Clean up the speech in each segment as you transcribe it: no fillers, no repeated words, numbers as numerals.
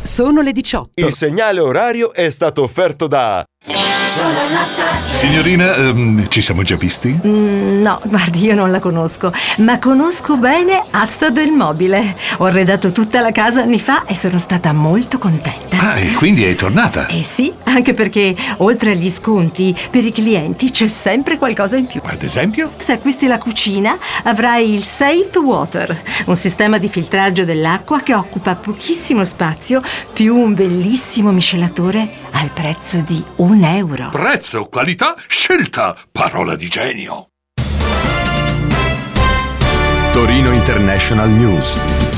Sono le 18. Il segnale orario è stato offerto da... Signorina, ci siamo già visti? No, guardi, io non la conosco, ma conosco bene Asta del Mobile. Ho arredato tutta la casa anni fa e sono stata molto contenta. Ah, e quindi è tornata? Eh sì, anche perché oltre agli sconti, per i clienti c'è sempre qualcosa in più. Ad esempio? Se acquisti la cucina, avrai il Safe Water, un sistema di filtraggio dell'acqua che occupa pochissimo spazio, più un bellissimo miscelatore al prezzo di €1. Prezzo, qualità, scelta, parola di genio. Torino International News.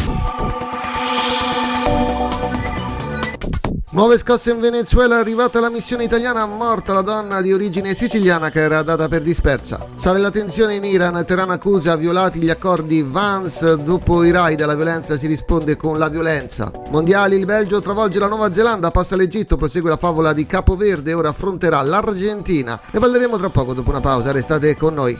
Nuove scosse in Venezuela, è arrivata la missione italiana, morta la donna di origine siciliana che era data per dispersa. Sale la tensione in Iran, Teheran accusa violati gli accordi Vance, dopo i raid alla violenza si risponde con la violenza. Mondiali, il Belgio travolge la Nuova Zelanda, passa l'Egitto, prosegue la favola di Capoverde, ora affronterà l'Argentina. Ne parleremo tra poco dopo una pausa, restate con noi.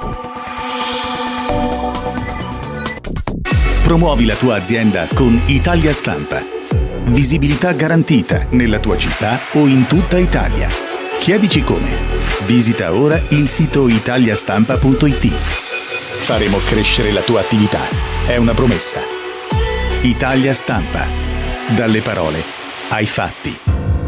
Promuovi la tua azienda con Italia Stampa. Visibilità garantita nella tua città o in tutta Italia. Chiedici come. Visita ora il sito italiastampa.it. Faremo crescere la tua attività. È una promessa. Italia Stampa. Dalle parole ai fatti.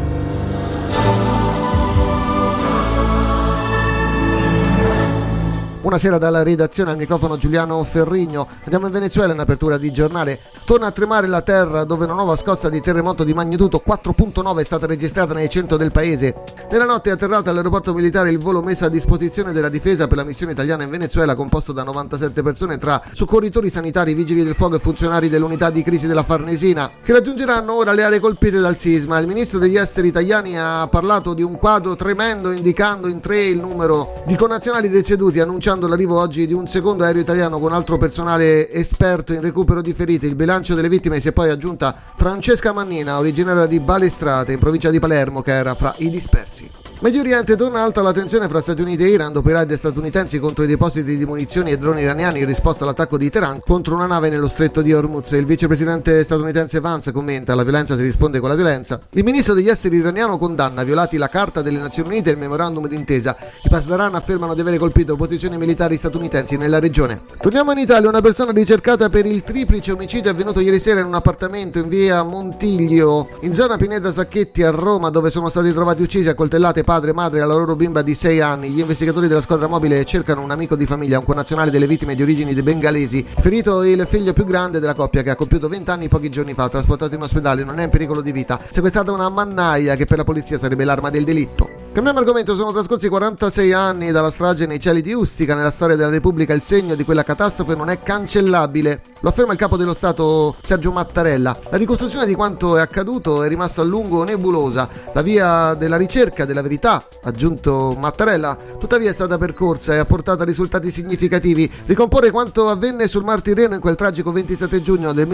Buonasera dalla redazione, al microfono Giuliano Ferrigno. Andiamo in Venezuela in apertura di giornale. Torna a tremare la terra, dove una nuova scossa di terremoto di magnitudo 4.9 è stata registrata nel centro del paese. Nella notte è atterrato all'aeroporto militare il volo messo a disposizione della difesa per la missione italiana in Venezuela, composto da 97 persone tra soccorritori sanitari, vigili del fuoco e funzionari dell'unità di crisi della Farnesina, che raggiungeranno ora le aree colpite dal sisma. Il ministro degli esteri italiani ha parlato di un quadro tremendo, indicando in 3 il numero di connazionali deceduti, annunciando l'arrivo oggi di un secondo aereo italiano con altro personale esperto in recupero di feriti. Il bilancio delle vittime si è poi aggiunta Francesca Mannina, originaria di Balestrate, in provincia di Palermo, che era fra i dispersi. Medio Oriente, torna alta la tensione fra Stati Uniti e Iran dopo i raid statunitensi contro i depositi di munizioni e droni iraniani in risposta all'attacco di Teheran contro una nave nello stretto di Hormuz. Il vicepresidente statunitense Vance commenta: la violenza si risponde con la violenza. Il ministro degli esteri iraniano condanna violati la Carta delle Nazioni Unite e il memorandum d'intesa. I Pasdaran affermano di avere colpito posizioni militari statunitensi nella regione. Torniamo in Italia. Una persona ricercata per il triplice omicidio avvenuto ieri sera in un appartamento in via Montiglio, in zona Pineta Sacchetti a Roma, dove sono stati trovati uccisi a coltellate padre e madre e la loro bimba di 6 anni. Gli investigatori della squadra mobile cercano un amico di famiglia, un connazionale delle vittime di origini bengalesi. Ferito il figlio più grande della coppia, che ha compiuto 20 anni pochi giorni fa, trasportato in ospedale, non è in pericolo di vita. Sequestrata una mannaia che per la polizia sarebbe l'arma del delitto. Cambiamo argomento. Sono trascorsi 46 anni dalla strage nei cieli di Ustica. Nella storia della Repubblica il segno di quella catastrofe non è cancellabile. Lo afferma il capo dello Stato Sergio Mattarella. La ricostruzione di quanto è accaduto è rimasta a lungo nebulosa. La via della ricerca della verità, aggiunto Mattarella, tuttavia è stata percorsa e ha portato a risultati significativi. Ricomporre quanto avvenne sul Mar Tirreno in quel tragico 27 giugno del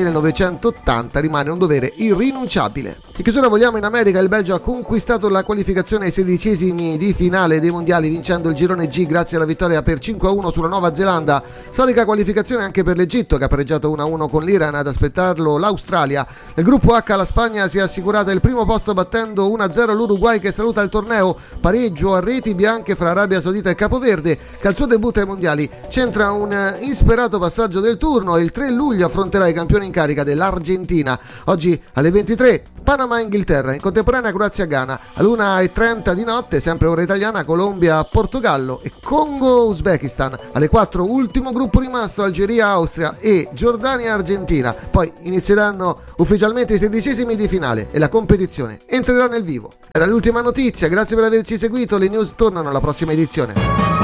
1980 rimane un dovere irrinunciabile. In chiusura vogliamo in America. Il Belgio ha conquistato la qualificazione ai 16esimi di finale dei mondiali, vincendo il girone G grazie alla vittoria per 5-1 sulla Nuova Zelanda. Storica qualificazione anche per l'Egitto, che ha pareggiato 1-1 con l'Iran, ad aspettarlo l'Australia. Nel gruppo H la Spagna si è assicurata il primo posto battendo 1-0 l'Uruguay, che saluta il torneo. Pareggio a reti bianche fra Arabia Saudita e Capoverde, che al suo debutto ai mondiali centra un insperato passaggio del turno e il 3 luglio affronterà i campioni in carica dell'Argentina. Oggi alle 23 Panama-Inghilterra, in contemporanea Croazia-Ghana, all'1:30 di notte, sempre ora italiana, Colombia-Portogallo e Congo-Uzbekistan. Alle 4 ultimo gruppo rimasto, Algeria-Austria e Giordania-Argentina. Poi inizieranno ufficialmente i 16esimi di finale e la competizione entrerà nel vivo. Era l'ultima notizia, grazie per averci seguito, le news tornano alla prossima edizione.